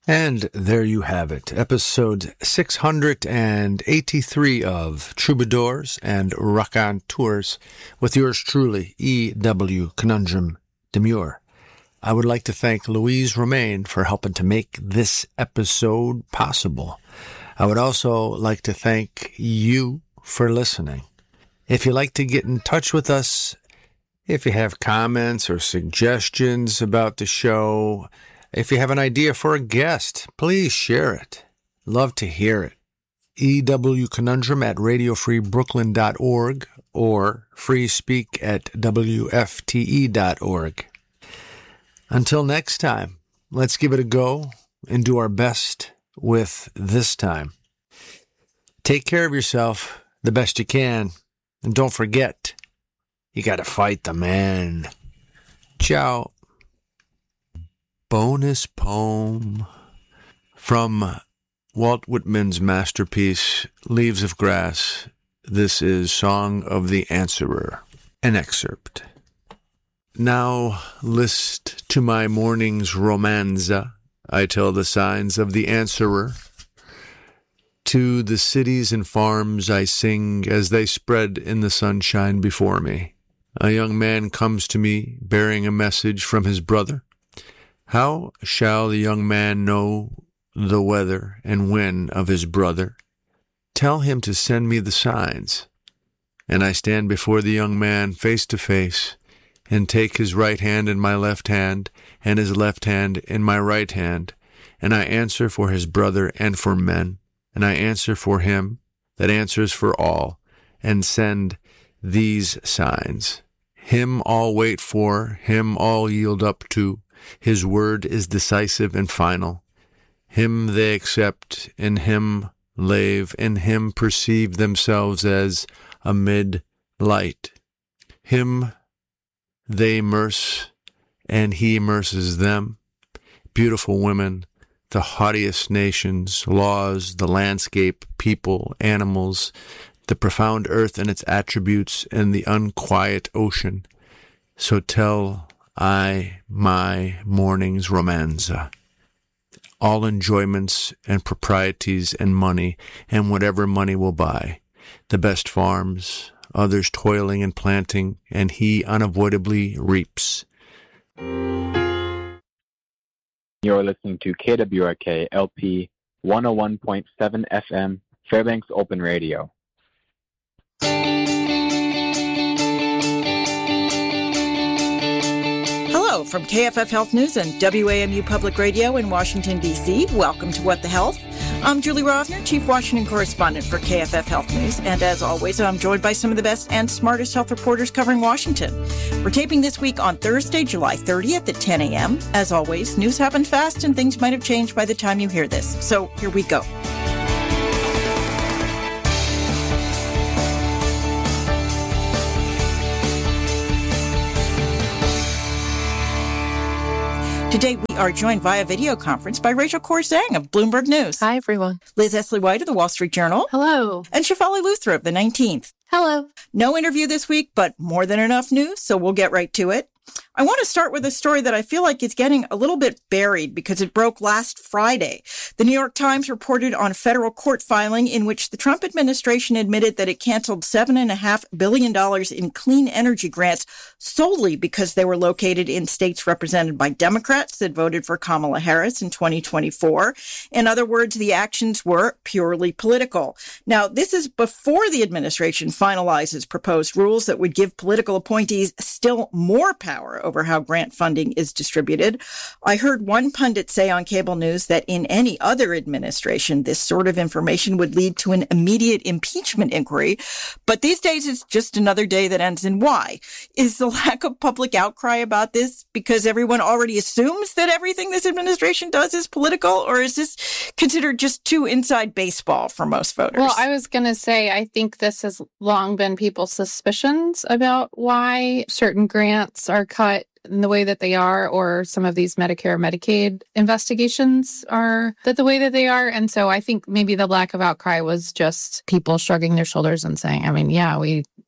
And there you have it, episode 683 of Troubadours and Raconteurs with yours truly, E.W. Conundrum Demure. I would like to thank Louise Romaine for helping to make this episode possible. I would also like to thank you for listening. If you'd like to get in touch with us, if you have comments or suggestions about the show, if you have an idea for a guest, please share it. Love to hear it. EWConundrum at radiofreebrooklyn.org or freespeak at WFTE.org. Until next time, let's give it a go and do our best with this time. Take care of yourself the best you can. And don't forget, you got to fight the man. Ciao. Bonus poem from Walt Whitman's masterpiece, Leaves of Grass. This is Song of the Answerer, an excerpt. Now list to my morning's romanza, I tell the signs of the answerer. To the cities and farms I sing as they spread in the sunshine before me. A young man comes to me bearing a message from his brother. How shall the young man know the whether and when of his brother? Tell him to send me the signs. And I stand before the young man face to face, and take his right hand in my left hand, and his left hand in my right hand, and I answer for his brother and for men, and I answer for him that answers for all, and send these signs. Him all wait for, him all yield up to. His word is decisive and final. Him they accept, in him lave, in him perceive themselves as amid light. Him they immerse, and he immerses them. Beautiful women, the haughtiest nations, laws, the landscape, people, animals, the profound earth and its attributes, and the unquiet ocean. So tell I my morning's romanza. All enjoyments and proprieties and money, and whatever money will buy. The best farms, others toiling and planting, and he unavoidably reaps. You're listening to KWRK LP 101.7 FM, Fairbanks Open Radio. Hello from KFF Health News and WAMU Public Radio in Washington, D.C. Welcome to What the Health. I'm Julie Rovner, Chief Washington Correspondent for KFF Health News, and as always, I'm joined by some of the best and smartest health reporters covering Washington. We're taping this week on Thursday, July 30th at 10 a.m. As always, news happened fast and things might have changed by the time you hear this. So here we go. Today, we are joined via video conference by Rachel Corzang of Bloomberg News. Hi, everyone. Liz Esley-White of the Wall Street Journal. Hello. And Shefali Luthra of the 19th. Hello. No interview this week, but more than enough news, so we'll get right to it. I want to start with a story that I feel like is getting a little bit buried because it broke last Friday. The New York Times reported on a federal court filing in which the Trump administration admitted that it canceled $7.5 billion in clean energy grants solely because they were located in states represented by Democrats that voted for Kamala Harris in 2024. In other words, the actions were purely political. Now, this is before the administration finalizes proposed rules that would give political appointees still more power over how grant funding is distributed. I heard one pundit say on cable news that in any other administration, this sort of information would lead to an immediate impeachment inquiry. But these days, it's just another day that ends in Y. Is the lack of public outcry about this because everyone already assumes that everything this administration does is political, or is this considered just too inside baseball for most voters? Well, I was going to say, I think this has long been people's suspicions about why certain grants are cut in the way that they are, or some of these Medicare, Medicaid investigations are the way that they are. And so I think maybe the lack of outcry was just people shrugging their shoulders and saying, I mean, yeah, we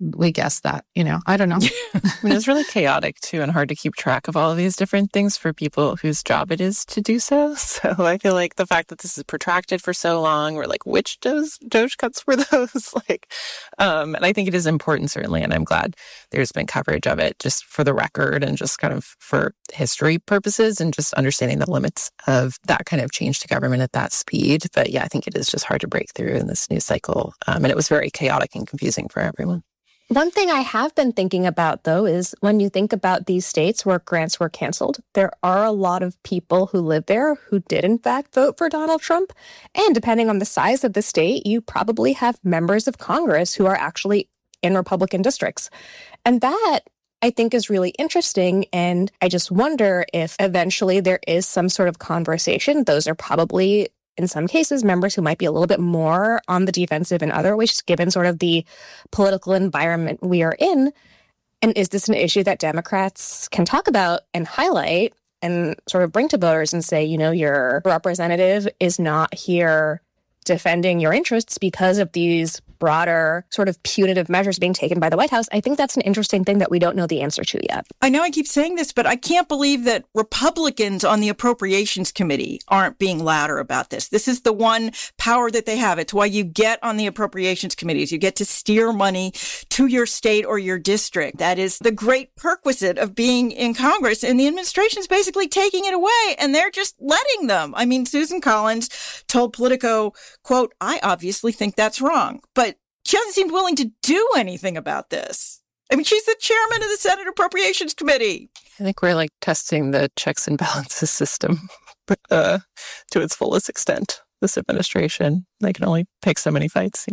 we guessed that, I don't know. I mean, it's really chaotic too and hard to keep track of all of these different things for people whose job it is to do so. So I feel like the fact that this is protracted for so long, we're like, which Doge cuts were those? And I think it is important, certainly, and I'm glad there's been coverage of it just for the record and just kind of for history purposes and just understanding the limits of that kind of change to government at that speed. But yeah, I think it is just hard to break through in this news cycle. And it was very chaotic and confusing for everyone. One thing I have been thinking about, though, is when you think about these states where grants were canceled, there are a lot of people who live there who did, in fact, vote for Donald Trump. And depending on the size of the state, you probably have members of Congress who are actually in Republican districts. And that, I think, is really interesting. And I just wonder if eventually there is some sort of conversation. Those are probably, in some cases, members who might be a little bit more on the defensive in other ways, given sort of the political environment we are in. And is this an issue that Democrats can talk about and highlight and sort of bring to voters and say, your representative is not here defending your interests because of these broader sort of punitive measures being taken by the White House? I think that's an interesting thing that we don't know the answer to yet. I know I keep saying this, but I can't believe that Republicans on the Appropriations Committee aren't being louder about this. This is the one power that they have. It's why you get on the Appropriations Committees. You get to steer money to your state or your district. That is the great perquisite of being in Congress, and the administration's basically taking it away, and they're just letting them. I mean, Susan Collins told Politico, quote, "I obviously think that's wrong," but she hasn't seemed willing to do anything about this. I mean, she's the chairman of the Senate Appropriations Committee. I think we're testing the checks and balances system to its fullest extent. This administration, they can only pick so many fights,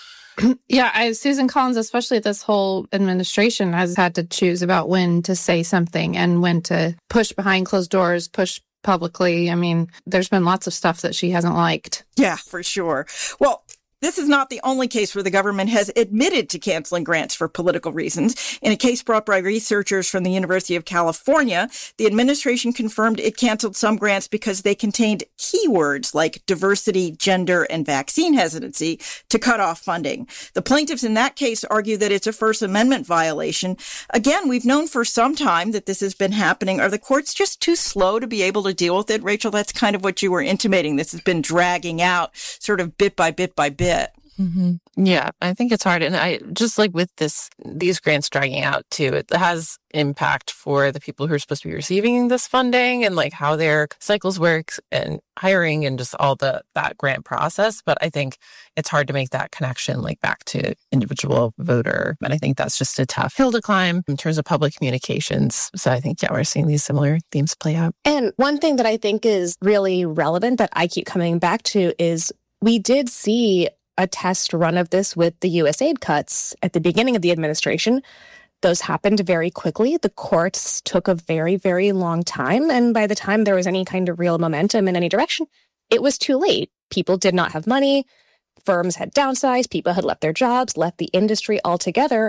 Yeah, Susan Collins, especially this whole administration, has had to choose about when to say something and when to push behind closed doors, push publicly. I mean, there's been lots of stuff that she hasn't liked. Yeah, for sure. Well, this is not the only case where the government has admitted to canceling grants for political reasons. In a case brought by researchers from the University of California, the administration confirmed it canceled some grants because they contained keywords like diversity, gender, and vaccine hesitancy to cut off funding. The plaintiffs in that case argue that it's a First Amendment violation. Again, we've known for some time that this has been happening. Are the courts just too slow to be able to deal with it? Rachel, that's kind of what you were intimating. This has been dragging out sort of bit by bit by bit. Mm-hmm. Yeah, I think it's hard. And I just with these grants dragging out too, it has impact for the people who are supposed to be receiving this funding and how their cycles work and hiring and just all that grant process. But I think it's hard to make that connection back to individual voter. And I think that's just a tough hill to climb in terms of public communications. So I think, we're seeing these similar themes play out. And one thing that I think is really relevant that I keep coming back to is we did see a test run of this with the USAID cuts at the beginning of the administration. Those happened very quickly. The courts took a very, very long time. And by the time there was any kind of real momentum in any direction, it was too late. People did not have money. Firms had downsized. People had left their jobs, left the industry altogether.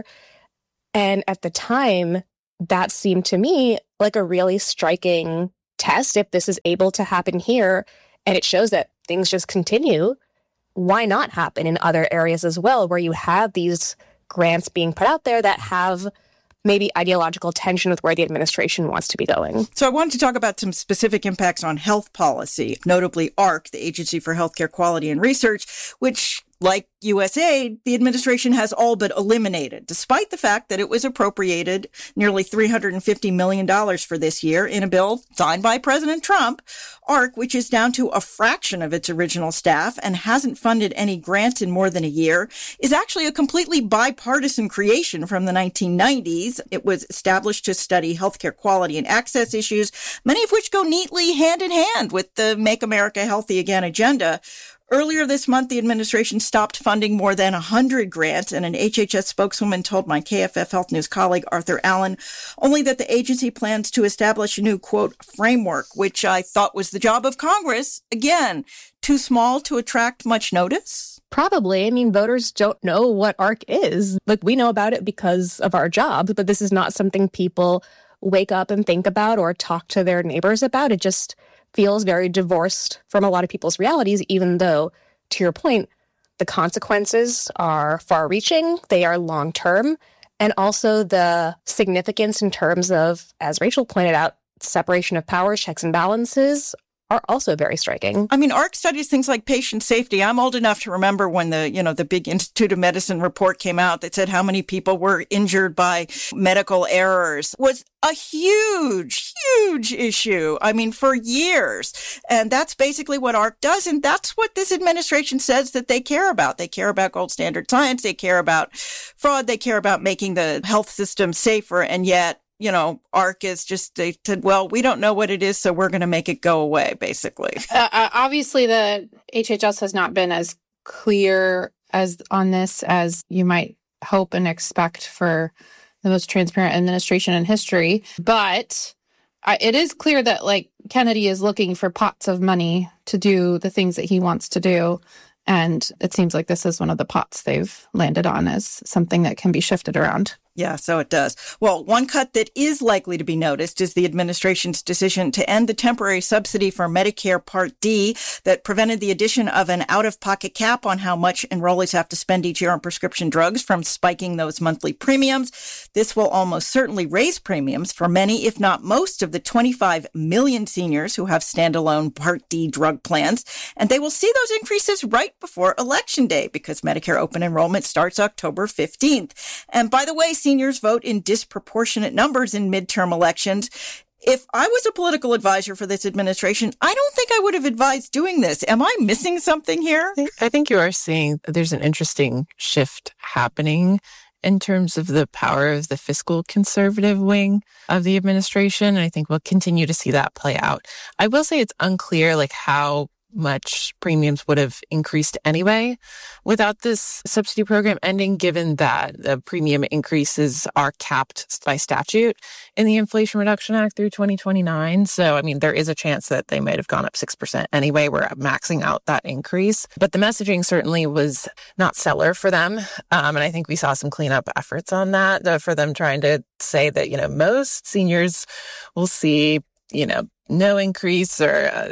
And at the time, that seemed to me like a really striking test. If this is able to happen here, and it shows that things just continue, why not happen in other areas as well, where you have these grants being put out there that have maybe ideological tension with where the administration wants to be going? So I wanted to talk about some specific impacts on health policy, notably AHRQ, the Agency for Healthcare Quality and Research, which, like USAID, the administration has all but eliminated, despite the fact that it was appropriated nearly $350 million for this year in a bill signed by President Trump. AHRQ, which is down to a fraction of its original staff and hasn't funded any grants in more than a year, is actually a completely bipartisan creation from the 1990s. It was established to study healthcare quality and access issues, many of which go neatly hand in hand with the Make America Healthy Again agenda. Earlier this month, the administration stopped funding more than 100 grants, and an HHS spokeswoman told my KFF Health News colleague Arthur Allen only that the agency plans to establish a new, quote, framework, which I thought was the job of Congress. Again, too small to attract much notice? Probably. I mean, voters don't know what AHRQ is. We know about it because of our jobs, but this is not something people wake up and think about or talk to their neighbors about. It just feels very divorced from a lot of people's realities, even though, to your point, the consequences are far-reaching, they are long-term, And also the significance in terms of, as Rachel pointed out, separation of powers, checks and balances are also very striking. I mean, AHRQ studies things like patient safety. I'm old enough to remember when the big Institute of Medicine report came out that said how many people were injured by medical errors was a huge, huge issue. I mean, for years. And that's basically what AHRQ does. And that's what this administration says that they care about. They care about gold standard science. They care about fraud. They care about making the health system safer. And yet, AHRQ is just, they said, well, we don't know what it is, so we're going to make it go away, basically. Obviously, the HHS has not been as clear on this as you might hope and expect for the most transparent administration in history. But it is clear that, Kennedy is looking for pots of money to do the things that he wants to do. And it seems like this is one of the pots they've landed on as something that can be shifted around. Yeah, so it does. Well, one cut that is likely to be noticed is the administration's decision to end the temporary subsidy for Medicare Part D that prevented the addition of an out-of-pocket cap on how much enrollees have to spend each year on prescription drugs from spiking those monthly premiums. This will almost certainly raise premiums for many, if not most, of the 25 million seniors who have standalone Part D drug plans. And they will see those increases right before Election Day because Medicare open enrollment starts October 15th. And by the way, seniors vote in disproportionate numbers in midterm elections. If I was a political advisor for this administration, I don't think I would have advised doing this. Am I missing something here? I think you are seeing there's an interesting shift happening in terms of the power of the fiscal conservative wing of the administration. And I think we'll continue to see that play out. I will say it's unclear how much premiums would have increased anyway without this subsidy program ending, given that the premium increases are capped by statute in the Inflation Reduction Act through 2029. So, I mean, there is a chance that they might have gone up 6% anyway. We're maxing out that increase. But the messaging certainly was not stellar for them. And I think we saw some cleanup efforts on that for them trying to say that, most seniors will see, no increase or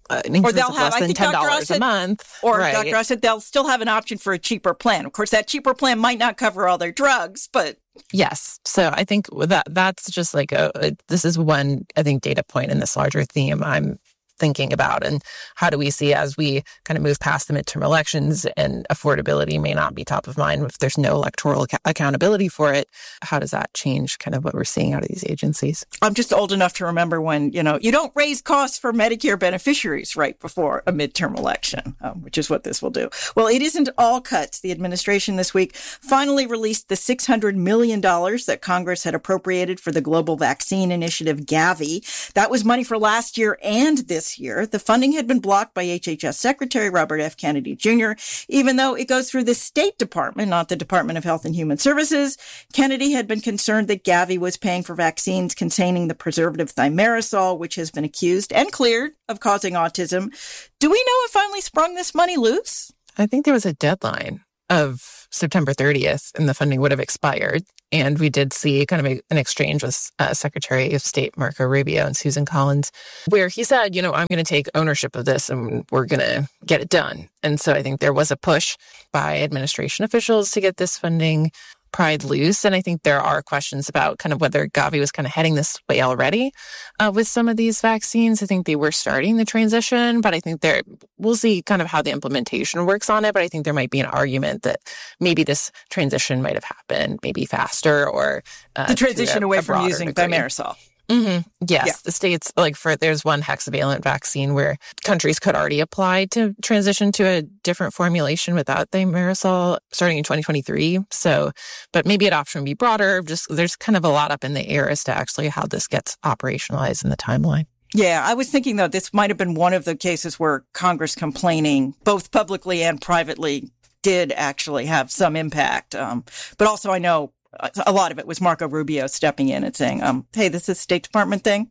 or they'll have less than $10 a month. Or right. Dr. Ross said they'll still have an option for a cheaper plan. Of course, that cheaper plan might not cover all their drugs, but... Yes. So I think that's just this is one, I think, data point in this larger theme I'm thinking about. And how do we see as we kind of move past the midterm elections and affordability may not be top of mind if there's no electoral accountability for it, how does that change kind of what we're seeing out of these agencies? I'm just old enough to remember when, you don't raise costs for Medicare beneficiaries right before a midterm election, which is what this will do. Well, it isn't all cuts. The administration this week finally released the $600 million that Congress had appropriated for the Global Vaccine Initiative, Gavi. That was money for last year and this year. The funding had been blocked by HHS Secretary Robert F. Kennedy Jr., even though it goes through the State Department, not the Department of Health and Human Services. Kennedy had been concerned that Gavi was paying for vaccines containing the preservative thimerosal, which has been accused and cleared of causing autism. Do we know it finally sprung this money loose? I think there was a deadline of September 30th and the funding would have expired. And we did see kind of an exchange with Secretary of State Marco Rubio and Susan Collins, where he said, I'm going to take ownership of this and we're going to get it done. And so I think there was a push by administration officials to get this funding pried loose. And I think there are questions about kind of whether Gavi was kind of heading this way already with some of these vaccines. I think they were starting the transition, but I think we'll see kind of how the implementation works on it. But I think there might be an argument that maybe this transition might have happened maybe faster or the transition away from using thimerosal. Mm-hmm. Yes. Yeah. The states, there's one hexavalent vaccine where countries could already apply to transition to a different formulation without thimerosal starting in 2023. So, but maybe adoption would be broader. There's kind of a lot up in the air as to actually how this gets operationalized in the timeline. Yeah, I was thinking, though, this might have been one of the cases where Congress complaining, both publicly and privately, did actually have some impact. But also, I know a lot of it was Marco Rubio stepping in and saying, hey, this is a State Department thing.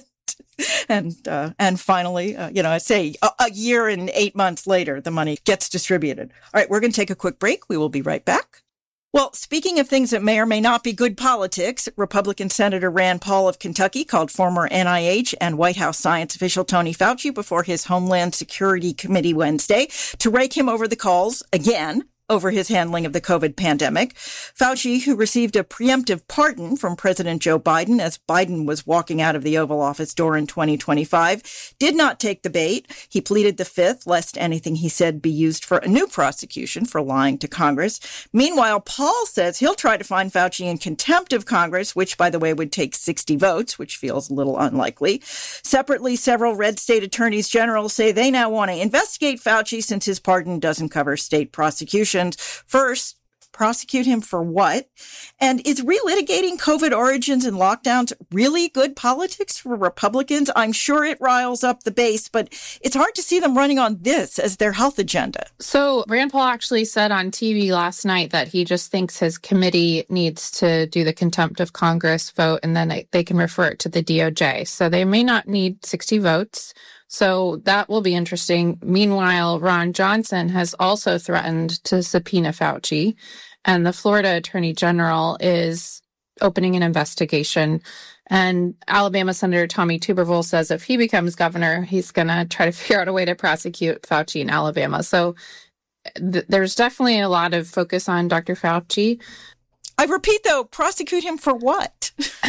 And finally, I say a year and 8 months later, the money gets distributed. All right, we're going to take a quick break. We will be right back. Well, speaking of things that may or may not be good politics, Republican Senator Rand Paul of Kentucky called former NIH and White House science official Tony Fauci before his Homeland Security Committee Wednesday to rake him over the coals again over his handling of the COVID pandemic. Fauci, who received a preemptive pardon from President Joe Biden as Biden was walking out of the Oval Office door in 2025, did not take the bait. He pleaded the fifth, lest anything he said be used for a new prosecution for lying to Congress. Meanwhile, Paul says he'll try to find Fauci in contempt of Congress, which, by the way, would take 60 votes, which feels a little unlikely. Separately, several red state attorneys general say they now want to investigate Fauci since his pardon doesn't cover state prosecutions. First, prosecute him for what? And is relitigating COVID origins and lockdowns really good politics for Republicans? I'm sure it riles up the base, but it's hard to see them running on this as their health agenda. So Rand Paul actually said on TV last night that he just thinks his committee needs to do the contempt of Congress vote, and then they can refer it to the DOJ. So they may not need 60 votes. So that will be interesting. Meanwhile, Ron Johnson has also threatened to subpoena Fauci, and the Florida Attorney General is opening an investigation. And Alabama Senator Tommy Tuberville says if he becomes governor, he's going to try to figure out a way to prosecute Fauci in Alabama. So there's definitely a lot of focus on Dr. Fauci. I repeat, though, prosecute him for what?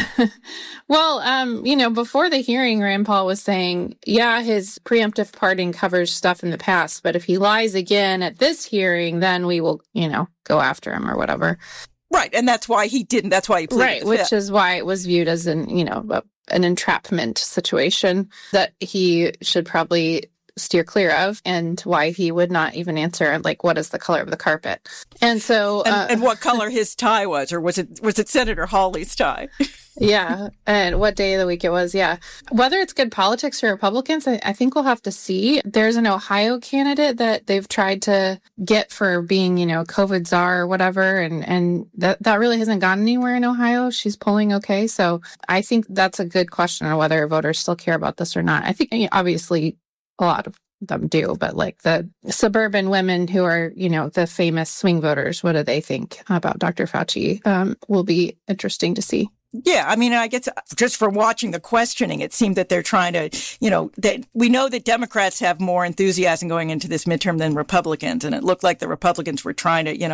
Well, before the hearing, Rand Paul was saying, yeah, his preemptive pardon covers stuff in the past, but if he lies again at this hearing, then we will, go after him or whatever. Right. And that's why he didn't. That's why he pleaded. Right. Which is why it was viewed as an entrapment situation that he should probably steer clear of, and why he would not even answer, what is the color of the carpet? And so... and what color his tie was, or was it Senator Hawley's tie? Yeah, and what day of the week it was, yeah. Whether it's good politics for Republicans, I think we'll have to see. There's an Ohio candidate that they've tried to get for being, COVID czar or whatever, and that really hasn't gone anywhere in Ohio. She's polling okay, so I think that's a good question on whether voters still care about this or not. I think, obviously, a lot of them do, but the suburban women who are, the famous swing voters, what do they think about Dr. Fauci? Will be interesting to see. Yeah, I mean, I guess just from watching the questioning, it seemed that they're trying to, that we know that Democrats have more enthusiasm going into this midterm than Republicans. And it looked like the Republicans were trying to,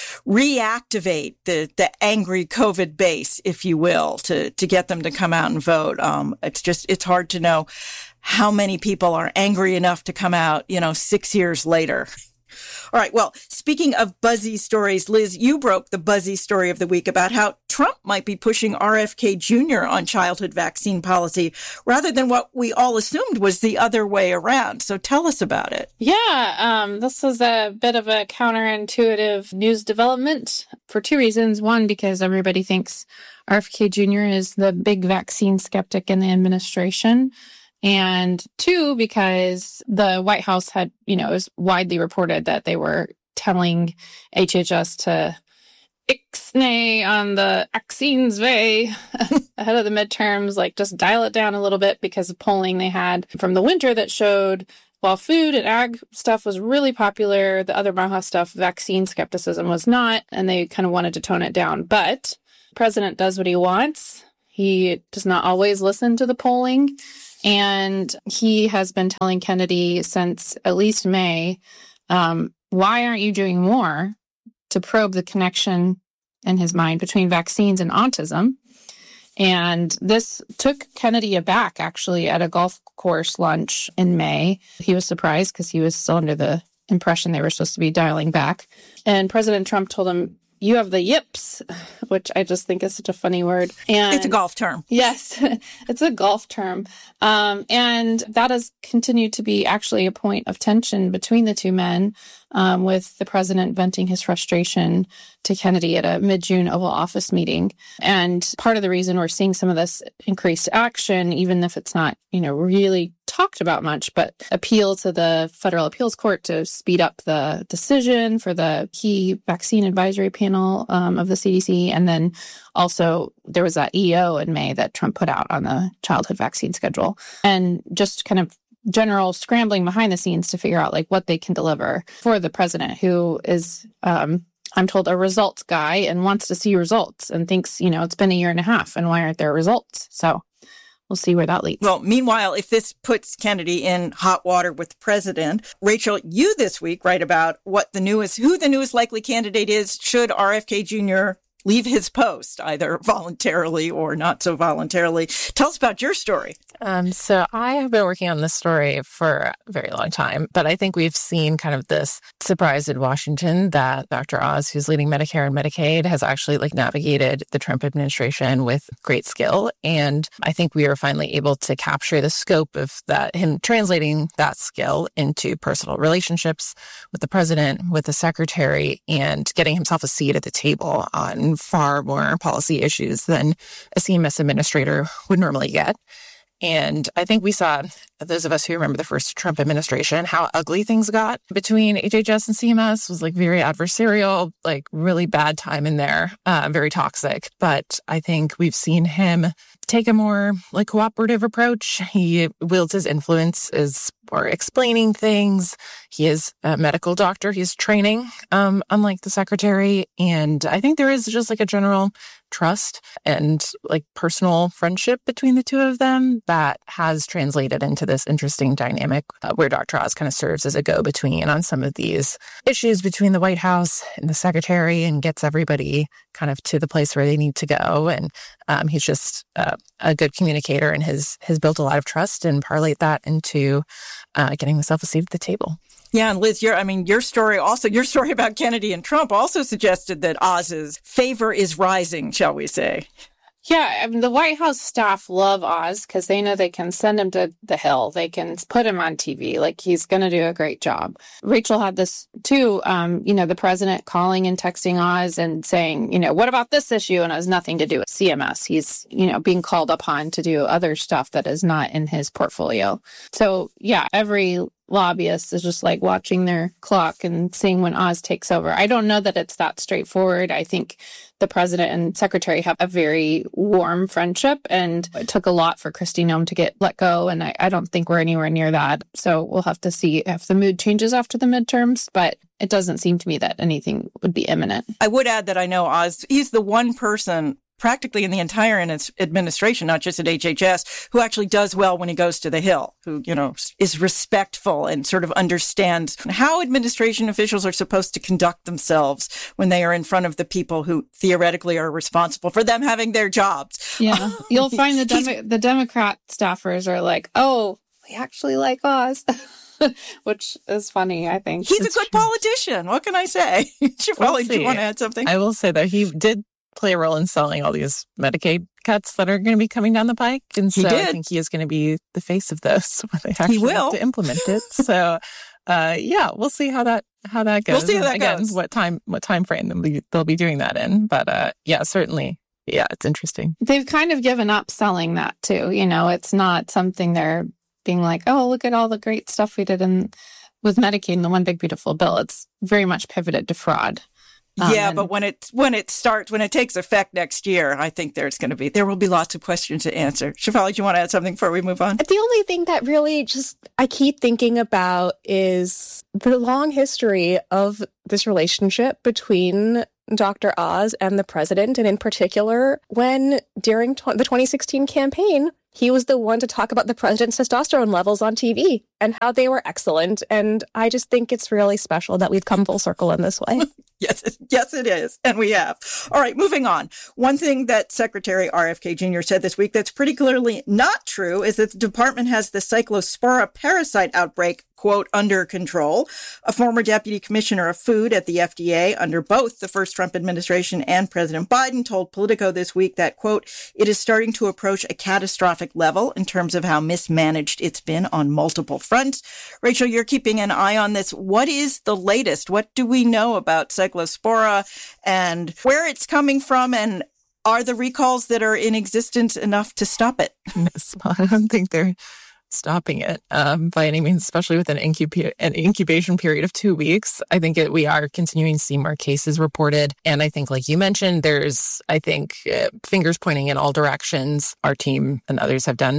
reactivate the angry COVID base, if you will, to get them to come out and vote. It's hard to know how many people are angry enough to come out, 6 years later. All right. Well, speaking of buzzy stories, Liz, you broke the buzzy story of the week about how Trump might be pushing RFK Jr. on childhood vaccine policy rather than what we all assumed was the other way around. So tell us about it. Yeah, this was a bit of a counterintuitive news development for two reasons. One, because everybody thinks RFK Jr. is the big vaccine skeptic in the administration. And two, because the White House had, it was widely reported that they were telling HHS to ixnay on the vaccines way ahead of the midterms, just dial it down a little bit because of polling they had from the winter that showed while food and ag stuff was really popular, the other MAHA stuff, vaccine skepticism was not, and they kind of wanted to tone it down. But the president does what he wants. He does not always listen to the polling. And he has been telling Kennedy since at least May, why aren't you doing more to probe the connection in his mind between vaccines and autism? And this took Kennedy aback, actually, at a golf course lunch in May. He was surprised because he was still under the impression they were supposed to be dialing back. And President Trump told him, you have the yips, which I just think is such a funny word. And it's a golf term. Yes, it's a golf term. And that has continued to be actually a point of tension between the two men, with the president venting his frustration to Kennedy at a mid-June Oval Office meeting. And part of the reason we're seeing some of this increased action, even if it's not, really talked about much, but appeal to the Federal Appeals Court to speed up the decision for the key vaccine advisory panel of the CDC. And then also there was that EO in May that Trump put out on the childhood vaccine schedule. And just kind of general scrambling behind the scenes to figure out what they can deliver for the president, who is, I'm told, a results guy and wants to see results and thinks, it's been a year and a half and why aren't there results? So we'll see where that leads. Well, meanwhile, if this puts Kennedy in hot water with the president, Rachel, you this week write about who the newest likely candidate is should RFK Jr. leave his post, either voluntarily or not so voluntarily. Tell us about your story. So I have been working on this story for a very long time, but I think we've seen kind of this surprise in Washington that Dr. Oz, who's leading Medicare and Medicaid, has actually navigated the Trump administration with great skill. And I think we are finally able to capture the scope of that, him translating that skill into personal relationships with the president, with the secretary, and getting himself a seat at the table on far more policy issues than a CMS administrator would normally get. And I think we saw, those of us who remember the first Trump administration, how ugly things got between HHS and CMS. Was very adversarial, really bad time in there, very toxic. But I think we've seen him take a more cooperative approach. He wields his influence as for explaining things. He is a medical doctor. He's training, unlike the secretary. And I think there is just a general trust and personal friendship between the two of them that has translated into this interesting dynamic where Dr. Oz kind of serves as a go-between on some of these issues between the White House and the secretary and gets everybody kind of to the place where they need to go. And he's just a good communicator and has built a lot of trust and parlayed that into getting himself a seat at the table. Yeah, and Liz, your story about Kennedy and Trump also suggested that Oz's favor is rising, shall we say. Yeah, the White House staff love Oz because they know they can send him to the Hill. They can put him on TV. He's going to do a great job. Rachel had this too, the president calling and texting Oz and saying, what about this issue? And it has nothing to do with CMS. He's, being called upon to do other stuff that is not in his portfolio. So, yeah, every lobbyist is just watching their clock and seeing when Oz takes over. I don't know that it's that straightforward. I think the president and secretary have a very warm friendship, and it took a lot for Kristi Noem to get let go, and I don't think we're anywhere near that. So we'll have to see if the mood changes after the midterms, but it doesn't seem to me that anything would be imminent. I would add that I know Oz, he's the one person practically in the entire administration, not just at HHS, who actually does well when he goes to the Hill, who, is respectful and sort of understands how administration officials are supposed to conduct themselves when they are in front of the people who theoretically are responsible for them having their jobs. Yeah. You'll find the Democrat staffers are oh, we actually like Oz. Which is funny, I think. He's a good politician. What can I say? Shefali, do you want to add something? I will say that he did play a role in selling all these Medicaid cuts that are going to be coming down the pike. And so I think he is going to be the face of this when they actually have to implement it. So, we'll see how that goes. We'll see how that goes. What time frame they'll be doing that in. But certainly. Yeah, it's interesting. They've kind of given up selling that too. It's not something they're being oh, look at all the great stuff we did with Medicaid and the One Big Beautiful Bill. It's very much pivoted to fraud. But when it takes effect next year, I think there will be lots of questions to answer. Shefali, do you want to add something before we move on? The only thing that really I keep thinking about is the long history of this relationship between Dr. Oz and the president, and in particular, when during the 2016 campaign, he was the one to talk about the president's testosterone levels on TV and how they were excellent. And I just think it's really special that we've come full circle in this way. Yes, it is. And we have. All right, moving on. One thing that Secretary RFK Jr. said this week that's pretty clearly not true is that the department has the Cyclospora parasite outbreak, quote, under control. A former deputy commissioner of food at the FDA under both the first Trump administration and President Biden told Politico this week that, quote, it is starting to approach a catastrophic level in terms of how mismanaged it's been on multiple fronts. Rachel, you're keeping an eye on this. What is the latest? What do we know about Cyclospora and where it's coming from? And are the recalls that are in existence enough to stop it? I don't think they're stopping it by any means, especially with an incubation period of 2 weeks. I think we are continuing to see more cases reported. And I think, like you mentioned, there's, fingers pointing in all directions. Our team and others have done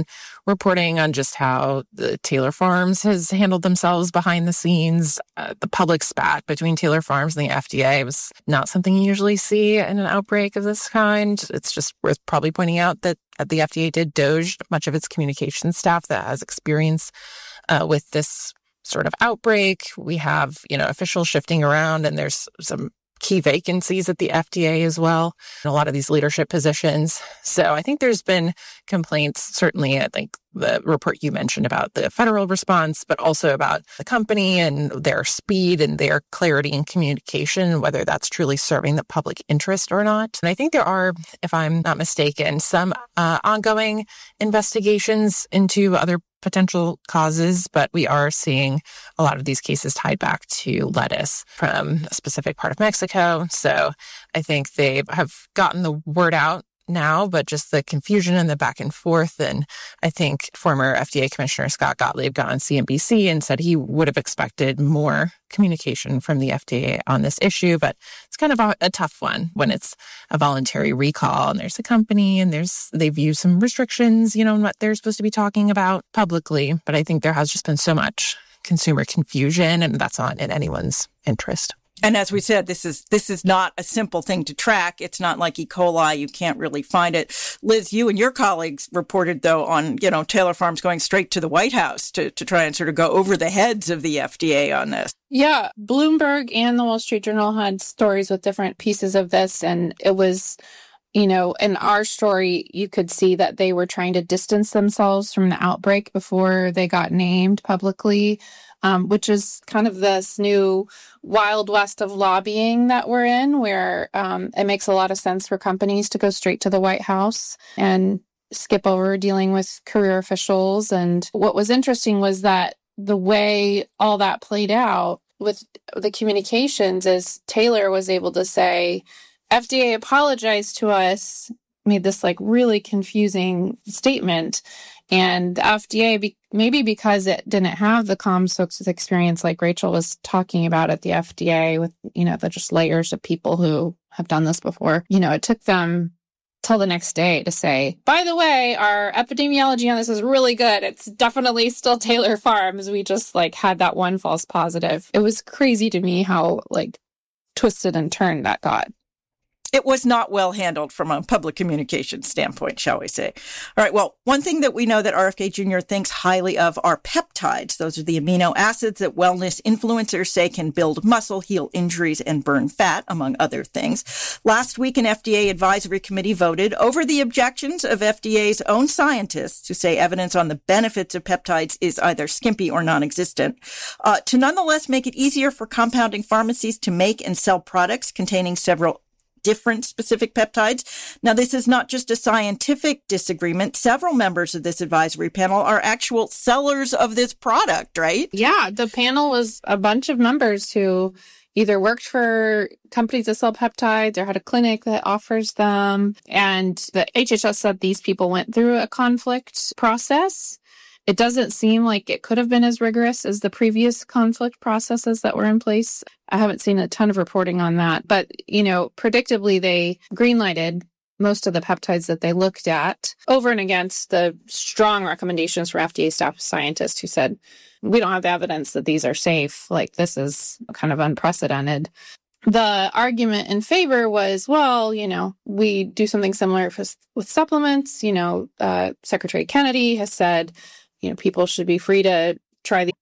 reporting on just how the Taylor Farms has handled themselves behind the scenes. The public spat between Taylor Farms and the FDA was not something you usually see in an outbreak of this kind. It's just worth probably pointing out that the FDA did doge much of its communications staff that has experience with this sort of outbreak. We have, officials shifting around, and there's some key vacancies at the FDA as well, in a lot of these leadership positions. So I think there's been complaints, certainly I think the report you mentioned about the federal response, but also about the company and their speed and their clarity in communication, whether that's truly serving the public interest or not. And I think there are, if I'm not mistaken, some ongoing investigations into other potential causes, but we are seeing a lot of these cases tied back to lettuce from a specific part of Mexico. So I think they have gotten the word out now, but just the confusion and the back and forth. And I think former FDA Commissioner Scott Gottlieb got on CNBC and said he would have expected more communication from the FDA on this issue, but it's kind of a tough one when it's a voluntary recall and there's a company and they've used some restrictions, on what they're supposed to be talking about publicly. But I think there has just been so much consumer confusion, and that's not in anyone's interest. And as we said, this is not a simple thing to track. It's not like E. coli. You can't really find it. Liz, you and your colleagues reported, though, on, Taylor Farms going straight to the White House to try and sort of go over the heads of the FDA on this. Yeah, Bloomberg and the Wall Street Journal had stories with different pieces of this. And it was, in our story, you could see that they were trying to distance themselves from the outbreak before they got named publicly. Which is kind of this new wild west of lobbying that we're in, where it makes a lot of sense for companies to go straight to the White House and skip over dealing with career officials. And what was interesting was that the way all that played out with the communications is Taylor was able to say, FDA apologized to us, made this really confusing statement. And the FDA, maybe because it didn't have the comms folks with experience like Rachel was talking about at the FDA with, the just layers of people who have done this before, it took them till the next day to say, by the way, our epidemiology on this is really good. It's definitely still Taylor Farms. We just had that one false positive. It was crazy to me how twisted and turned that got. It was not well handled from a public communication standpoint, shall we say. All right. Well, one thing that we know that RFK Jr. thinks highly of are peptides. Those are the amino acids that wellness influencers say can build muscle, heal injuries, and burn fat, among other things. Last week, an FDA advisory committee voted over the objections of FDA's own scientists who say evidence on the benefits of peptides is either skimpy or non-existent, to nonetheless make it easier for compounding pharmacies to make and sell products containing several different specific peptides. Now, this is not just a scientific disagreement. Several members of this advisory panel are actual sellers of this product, right? Yeah, the panel was a bunch of members who either worked for companies that sell peptides or had a clinic that offers them. And the HHS said these people went through a conflict process. It doesn't seem like it could have been as rigorous as the previous conflict processes that were in place. I haven't seen a ton of reporting on that. But, predictably, they greenlighted most of the peptides that they looked at over and against the strong recommendations from FDA staff scientists who said, we don't have the evidence that these are safe. This is kind of unprecedented. The argument in favor was, well, we do something similar with supplements. Secretary Kennedy has said, people should be free to try